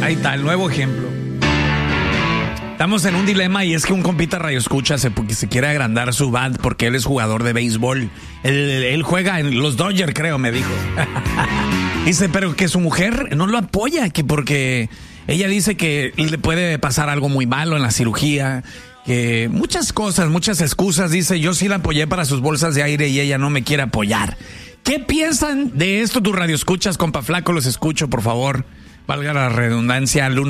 Ahí está, el nuevo ejemplo. Estamos en un dilema y es que un compita radioescucha se quiere agrandar su bat porque él es jugador de béisbol. Él juega en los Dodgers, creo, me dijo. Dice, pero que su mujer no lo apoya, que porque ella dice que le puede pasar algo muy malo en la cirugía, que muchas cosas, muchas excusas. Dice, yo sí la apoyé para sus bolsas de aire y ella no me quiere apoyar. ¿Qué piensan de esto tus radioescuchas, compa Flaco? Los escucho, por favor. Valga la redundancia, al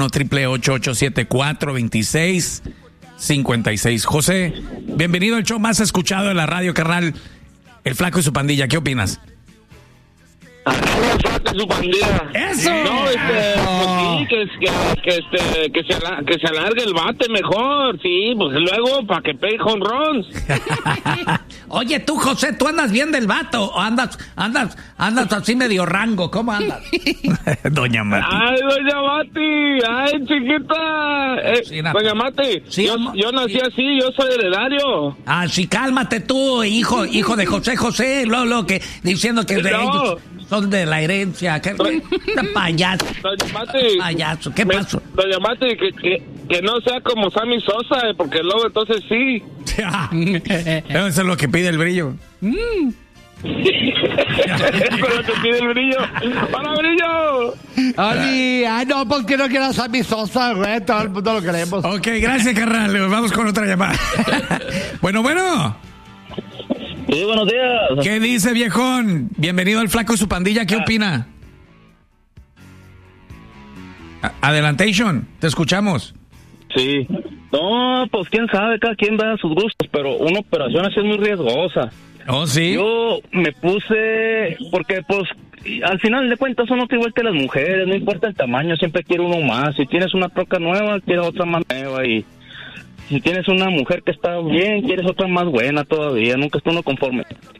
1-888-874-2656. José, bienvenido al show más escuchado de la radio, carnal. El Flaco y su pandilla, ¿qué opinas? El Flaco y su pandilla. ¡Eso! No, pues sí, que se alargue el bate mejor, sí, pues luego para que pegue jonrones. Oye, tú, José, ¿tú andas bien del vato o andas así medio rango? ¿Cómo andas? Doña Mati. Ay, doña Mati, ay, chiquita. Sí, doña Mati, sí, yo nací así, yo soy heredario. Ah, sí, cálmate tú, hijo de José, lo que diciendo que de ellos son de la herencia. ¿Qué payaso? Doña Mati. Payaso, ¿qué pasó? Doña Mati, que no sea como Sammy Sosa, porque luego entonces sí. Eso es lo que pide el brillo. Eso es lo que pide el brillo. ¡Para brillo! Ay, no, porque no quieras a mi Sosa, güey. Todo el mundo lo queremos. Ok, gracias, carnal. Vamos con otra llamada. Bueno. Sí, buenos días. ¿Qué dice, viejón? Bienvenido al Flaco y su pandilla. ¿Qué opina? Adelantation, te escuchamos. Sí. No, pues quién sabe, cada quien da sus gustos, pero una operación así es muy riesgosa. Oh, sí. Yo me puse, porque pues al final de cuentas uno igual que las mujeres, no importa el tamaño, siempre quiere uno más. Si tienes una troca nueva, quieres otra más nueva, y si tienes una mujer que está bien, quieres otra más buena todavía, nunca está uno conforme.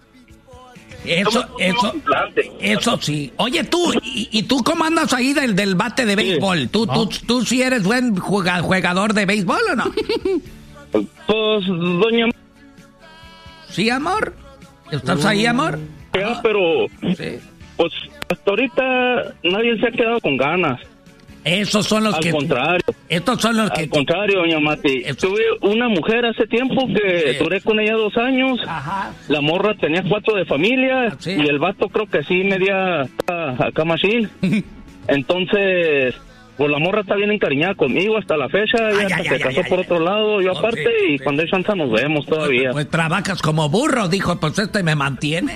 Eso sí. Oye, tú, ¿y tú cómo andas ahí del bate de béisbol? ¿Tú sí eres buen jugador de béisbol o no? Pues, doña... ¿Sí, amor? ¿Estás ahí, amor? Ya, pero... Sí. Pues, hasta ahorita nadie se ha quedado con ganas. Esos son los Al contrario. Estos son los que... Al contrario, doña Mati. Tuve una mujer hace tiempo que duré con ella 2 años. Ajá. La morra tenía 4 de familia. Sí. Y el vato creo que sí media acá machine. Entonces, pues la morra está bien encariñada conmigo hasta la fecha. Ella se casó por otro lado, yo aparte. Sí. Y cuando hay chance nos vemos todavía. Pues trabajas como burro, dijo, pues me mantiene.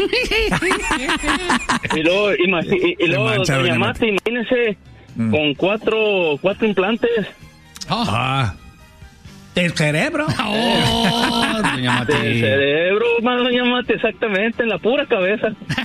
Y luego, doña Mati, imagínese... Con 4 implantes. ¿Del cerebro? Doña Mati. Del cerebro, doña Mati, exactamente, en la pura cabeza.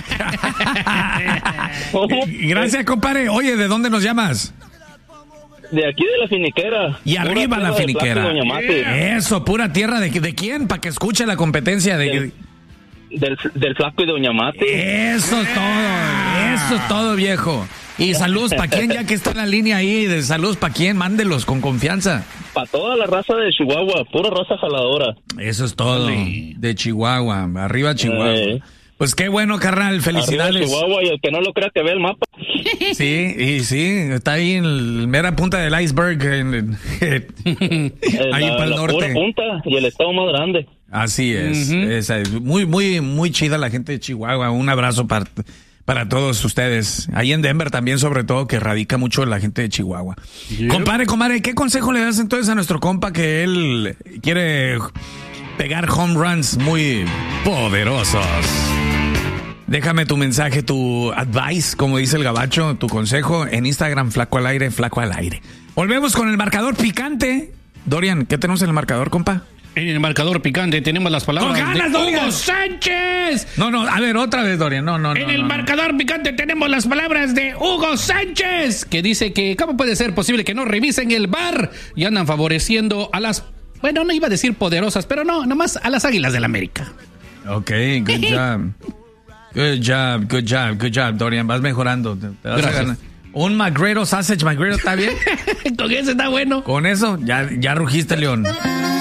Gracias, compadre. Oye, ¿de dónde nos llamas? De aquí de la finiquera. Y arriba la finiquera. Doña Mati. Eso, pura tierra. ¿De quién? Para que escuche la competencia de... Del Flaco y Doña Mati. Eso es todo, viejo. Y saludos para quién, ya que está en la línea ahí, de saludos para quién, mándelos con confianza. Para toda la raza de Chihuahua, pura raza jaladora. Eso es todo, de Chihuahua, arriba Chihuahua. Pues qué bueno, carnal, felicidades. Arriba Chihuahua, y el que no lo crea que ve el mapa. Sí, está ahí en la mera punta del iceberg, ahí para el norte. Pura punta y el estado más grande. Así es, es muy, muy, muy chida la gente de Chihuahua. Un abrazo para todos ustedes. Ahí en Denver también, sobre todo, que radica mucho la gente de Chihuahua. Yep. Compadre, ¿qué consejo le das entonces a nuestro compa que él quiere pegar home runs muy poderosos? Déjame tu mensaje, tu advice, como dice el gabacho, tu consejo en Instagram, Flaco al Aire, Flaco al Aire. Volvemos con el marcador picante. Dorian, ¿qué tenemos en el marcador, compa? En el marcador picante tenemos las palabras ganas, de Dorian! Hugo Sánchez. No, a ver, otra vez, Dorian. En el marcador picante tenemos las palabras de Hugo Sánchez, que dice que ¿cómo puede ser posible que no revisen el VAR y andan favoreciendo a las, bueno, no iba a decir poderosas, pero no, nomás a las Águilas del la América? Ok, good job, Dorian, vas mejorando. Te vas a ganar. Un McGriddle Sausage McGriddle, ¿está bien? Con ese está bueno. Con eso, ya rugiste, León.